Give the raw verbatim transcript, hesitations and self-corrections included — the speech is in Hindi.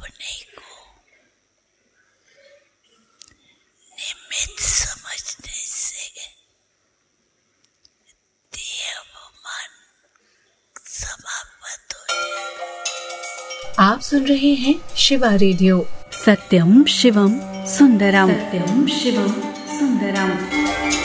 अपने को निमित्त समझने से देह मन समाप्त हो जाता। आप सुन रहे हैं शिवा रेडियो। सत्यम शिवम सुंदरम। सत्यम शिवम सुंदरम।